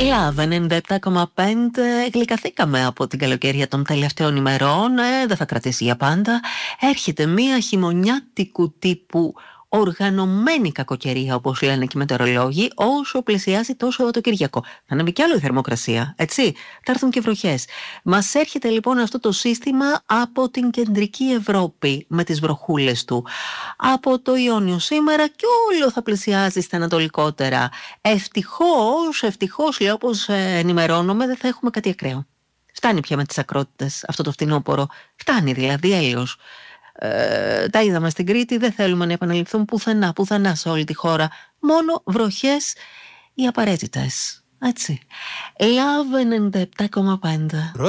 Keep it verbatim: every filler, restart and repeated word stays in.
Λαβ ενενήντα επτά κόμμα πέντε. Γλυκαθήκαμε από την καλοκαιρία των τελευταίων ημερών. Ε, δεν θα κρατήσει για πάντα. Έρχεται μία χειμωνιάτικου τύπου οργανωμένη κακοκαιρία, όπως λένε και οι μετεωρολόγοι, όσο πλησιάζει το Σαββατοκύριακο. Θα ανέβει κι άλλο η θερμοκρασία, έτσι. Θα έρθουν και βροχές. Μας έρχεται λοιπόν αυτό το σύστημα από την κεντρική Ευρώπη με τις βροχούλες του. Από το Ιόνιο σήμερα και όλο θα πλησιάζει στα ανατολικότερα. Ευτυχώς, ευτυχώς, λέω, όπως ενημερώνομαι, δεν θα έχουμε κάτι ακραίο. Φτάνει πια με τις ακρότητες αυτό το φθινόπωρο. Φτάνει δηλαδή, έλεος. Ε, τα είδαμε στην Κρήτη, δεν θέλουμε να επαναληφθούν πουθενά, πουθενά σε όλη τη χώρα. Μόνο βροχές οι απαραίτητες. Έτσι. Λαβ ενενήντα επτά κόμμα πέντε.